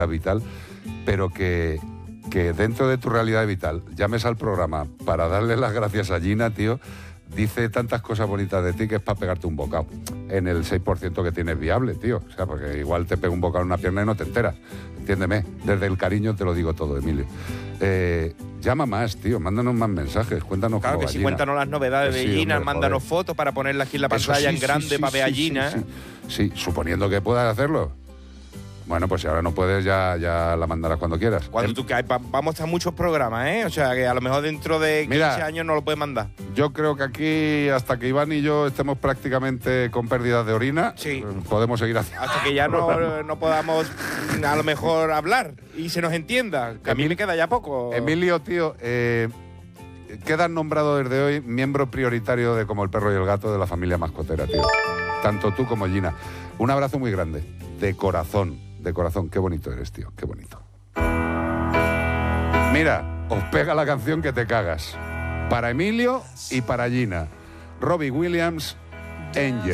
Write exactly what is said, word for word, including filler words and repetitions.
vital, pero que, que dentro de tu realidad vital llames al programa para darle las gracias a Gina, tío, dice tantas cosas bonitas de ti que es para pegarte un bocado en el seis por ciento que tienes viable, tío. O sea, porque igual te pega un bocado en una pierna y no te enteras. Entiéndeme, desde el cariño te lo digo todo, Emilio. Eh, llama más, tío, mándanos más mensajes, cuéntanos Claro cómo que va sí, Gina. cuéntanos las novedades Que de sí, Gina, hombre, mándanos joder. fotos para ponerla aquí en la Eso pantalla sí, en sí, grande sí, para ver a sí, Gina. sí, sí. Sí, suponiendo que puedas hacerlo. Bueno, pues si ahora no puedes, ya, ya la mandarás cuando quieras. Cuando Em, tú que hay- va- vamos a estar muchos programas, ¿eh? O sea, que a lo mejor dentro de quince Mira. años no lo puedes mandar. Yo creo que aquí, hasta que Iván y yo estemos prácticamente con pérdidas de orina, Sí. eh, podemos seguir haciendo. Hasta que ya no, no podamos mm, a lo mejor hablar y se nos entienda. Que a mí Emil- me queda ya poco. Emilio, tío, eh, quedas nombrado desde hoy miembro prioritario de Como el Perro y el Gato de la familia mascotera, tío. Tanto tú como Gina. Un abrazo muy grande, de corazón, de corazón. Qué bonito eres, tío, qué bonito. Mira, os pega la canción que te cagas. Para Emilio y para Gina. Robbie Williams, Angel.